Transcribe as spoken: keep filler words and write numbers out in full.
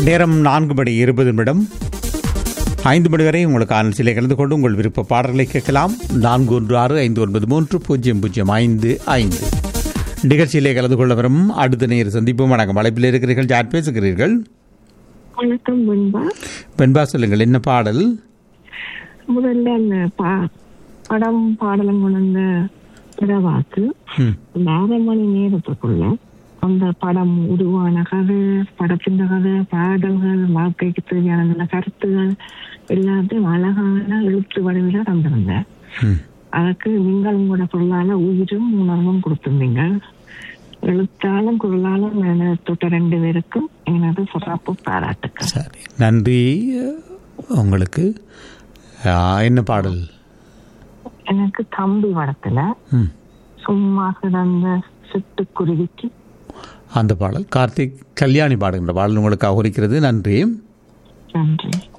நேரம் நான்கு மணி இருபது நிமிடம். ஐந்து மணி வரை உங்களுக்கு ஆனல்சிலே கலந்து கொண்டு உங்கள் விருப்ப பாடல்களை கேட்கலாம். நான்கு ஒன்று ஆறு ஐந்து ஒன்பது மூன்று பூஜ்ஜியம் பூஜ்ஜியம் ஐந்து ஐந்து. நிகழ்ச்சியிலே கலந்து கொள்ள வரும் அடுத்த நேர் சந்திப்போம். வணக்கம். அழைப்பில் இருக்கிறீர்கள். யார் பேசுகிறீர்கள்? வணக்கம் வெண்பா. வெண்பா, சொல்லுங்கள், என்ன பாடல்? முதல்ல அந்த படம் பாடலம் கொண்ட பிறவாக்கு அரை மணி நேரத்துக்குள்ள அந்த படம் உருவான கதை, படத்தின் கதை, பாடல்கள், வாழ்க்கைக்கு தேவையான கருத்துகள் எல்லாத்தையும் அழகான எழுத்து வடிவில தந்திருந்தேன். அதுக்கு நீங்கள் உங்களோட குரலால உயிரும் உணர்வும் கொடுத்திருந்தீங்க. எழுத்தாலும் குரலாலும் தொட்ட ரெண்டு பேருக்கும் எனது சிறப்பு பாராட்டுக்கள். சரி, நன்றி உங்களுக்கு. என்ன பாடல்? எனக்கு தம்பி படத்துல சும்மா கிடந்த சிட்டுக்குருவிக்கு அந்த பாடல் கார்த்திக் கல்யாணி பாடுகின்ற பாடல் உங்களுக்காக இருக்கிறது. நன்றி. நன்றி.